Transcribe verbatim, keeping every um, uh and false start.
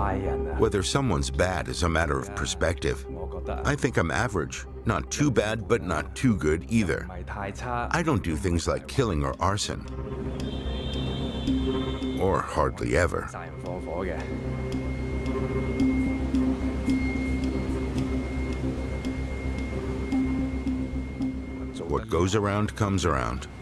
Whether someone's bad is a matter of perspective. I think I'm average. Not too bad, but not too good either. I don't do things like killing or arson. Or hardly ever. What goes around comes around.